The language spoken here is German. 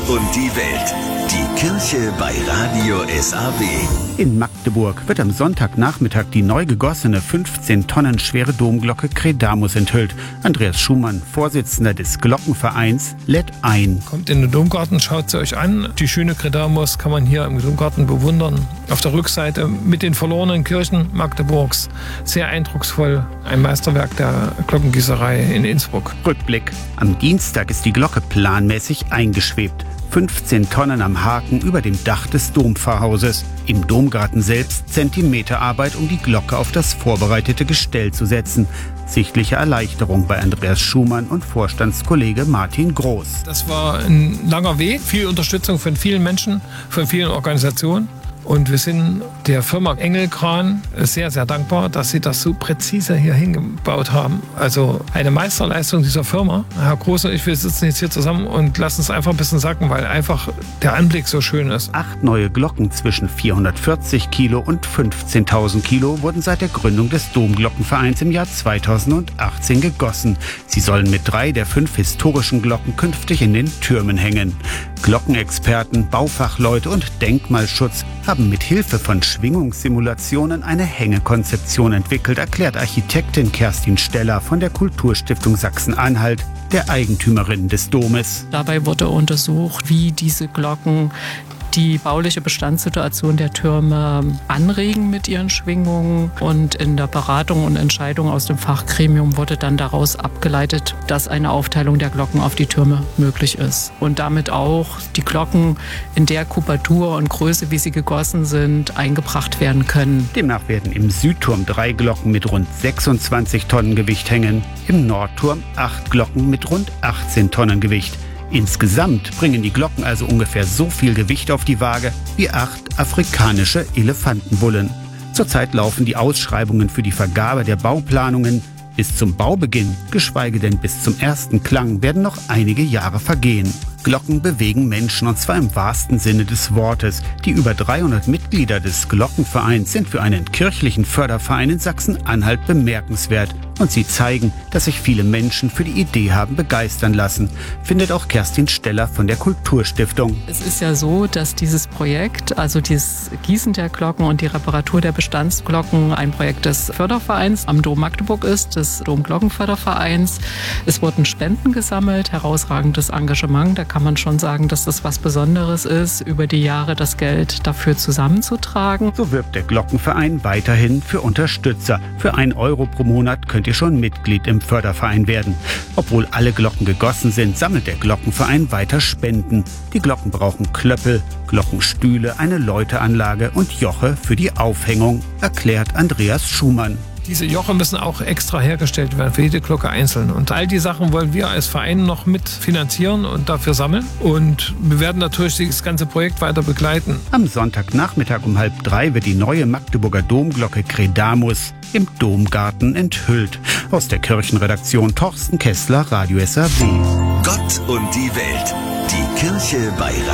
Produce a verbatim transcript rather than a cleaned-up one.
und die Welt. Die Kirche bei Radio S A W. In Magdeburg wird am Sonntagnachmittag die neu gegossene fünfzehn Tonnen schwere Domglocke Credamus enthüllt. Andreas Schumann, Vorsitzender des Glockenvereins, lädt ein. Kommt in den Domgarten, schaut sie euch an. Die schöne Credamus kann man hier im Domgarten bewundern. Auf der Rückseite mit den verlorenen Kirchen Magdeburgs. Sehr eindrucksvoll. Ein Meisterwerk der Glockengießerei in Innsbruck. Rückblick. Am Dienstag ist die Glocke planmäßig eingeschwebt. fünfzehn Tonnen am Haken über dem Dach des Dompfarrhauses. Im Domgarten selbst Zentimeterarbeit, um die Glocke auf das vorbereitete Gestell zu setzen. Sichtliche Erleichterung bei Andreas Schumann und Vorstandskollege Martin Groß. Das war ein langer Weg, viel Unterstützung von vielen Menschen, von vielen Organisationen. Und wir sind der Firma Engelkran sehr, sehr dankbar, dass sie das so präzise hier hingebaut haben. Also eine Meisterleistung dieser Firma. Herr Groß und ich, wir sitzen jetzt hier zusammen und lassen es einfach ein bisschen sacken, weil einfach der Anblick so schön ist. Acht neue Glocken zwischen vierhundertvierzig Kilo und fünfzehntausend Kilo wurden seit der Gründung des Domglockenvereins im Jahr zweitausendachtzehn gegossen. Sie sollen mit drei der fünf historischen Glocken künftig in den Türmen hängen. Glockenexperten, Baufachleute und Denkmalschutz haben mit Hilfe von Schwingungssimulationen eine Hängekonzeption entwickelt, erklärt Architektin Kerstin Steller von der Kulturstiftung Sachsen-Anhalt, der Eigentümerin des Domes. Dabei wurde untersucht, wie diese Glocken die bauliche Bestandssituation der Türme anregen mit ihren Schwingungen. Und in der Beratung und Entscheidung aus dem Fachgremium wurde dann daraus abgeleitet, dass eine Aufteilung der Glocken auf die Türme möglich ist. Und damit auch die Glocken in der Kubatur und Größe, wie sie gegossen sind, eingebracht werden können. Demnach werden im Südturm drei Glocken mit rund sechsundzwanzig Tonnen Gewicht hängen, im Nordturm acht Glocken mit rund achtzehn Tonnen Gewicht. Insgesamt bringen die Glocken also ungefähr so viel Gewicht auf die Waage wie acht afrikanische Elefantenbullen. Zurzeit laufen die Ausschreibungen für die Vergabe der Bauplanungen. Bis zum Baubeginn, geschweige denn bis zum ersten Klang, werden noch einige Jahre vergehen. Glocken bewegen Menschen, und zwar im wahrsten Sinne des Wortes. Die über dreihundert Mitglieder des Glockenvereins sind für einen kirchlichen Förderverein in Sachsen-Anhalt bemerkenswert. Und sie zeigen, dass sich viele Menschen für die Idee haben begeistern lassen, findet auch Kerstin Steller von der Kulturstiftung. Es ist ja so, dass dieses Projekt, also dieses Gießen der Glocken und die Reparatur der Bestandsglocken, ein Projekt des Fördervereins am Dom Magdeburg ist, des Domglockenfördervereins. Es wurden Spenden gesammelt, herausragendes Engagement. Da kann man schon sagen, dass das was Besonderes ist, über die Jahre das Geld dafür zusammenzutragen. So wirbt der Glockenverein weiterhin für Unterstützer. Für ein Euro pro Monat könnt ihr schon Mitglied im Förderverein werden. Obwohl alle Glocken gegossen sind, sammelt der Glockenverein weiter Spenden. Die Glocken brauchen Klöppel, Glockenstühle, eine Läuteanlage und Joche für die Aufhängung, erklärt Andreas Schumann. Diese Joche müssen auch extra hergestellt werden, für jede Glocke einzeln. Und all die Sachen wollen wir als Verein noch mit finanzieren und dafür sammeln. Und wir werden natürlich das ganze Projekt weiter begleiten. Am Sonntagnachmittag um halb drei wird die neue Magdeburger Domglocke Credamus im Domgarten enthüllt. Aus der Kirchenredaktion Torsten Kessler, Radio S A W. Gott und die Welt. Die Kirche bei